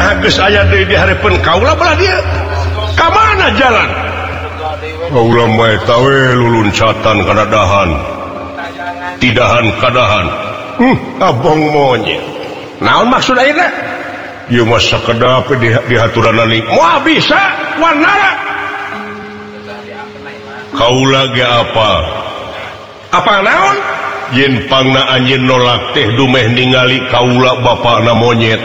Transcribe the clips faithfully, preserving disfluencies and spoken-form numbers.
nah geus aya deui di hareupeun kaula belah dia ka mana jalan kaula mah eta we luluncatan kana dahan tidahan kadahan hmm abong monyet naon maksud ayeuna ieu mah sakedap di dihaturanna ni moal bisa warnana kaula ge apa apa naon yen pangna anjeun nolak teh dumeh ningali kaula bapana monyet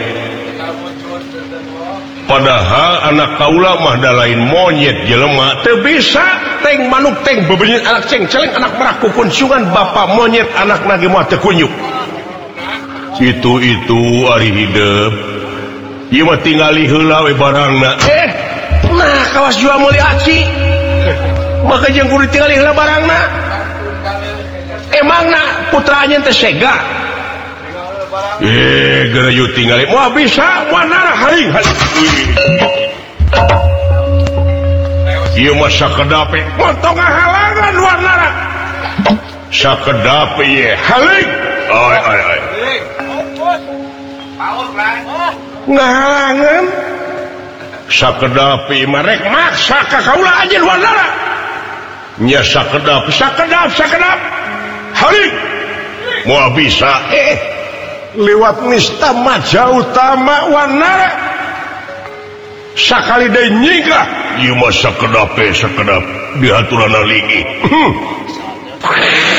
padahal anak kaula mah da lain monyet jelema teu bisa teng manuk teng bebeunyeut anak ceng celeng anak merak kukunsungan bapa monyet anak nage mah teu kunyuk itu itu ari hideep ieu mah tingali heula we barangna eh nah kawas jual meuli aci maka jeung kudu tingali heula barangna emangna putra anjeun teh sega eh geura yu tingali moal bisa warnana haring haring ieu mah sakedape montong ngahalangan warnana sakedape ye haling ay ay ay ngahalangan sakedape marek maksa ka kaula anjeun warnana nya sakedap sakedap sakedap haling moal bisa eh lewat nista maja utama warnana sakali deui nyingkah ieu mah sakedape sakedap dihaturana ligi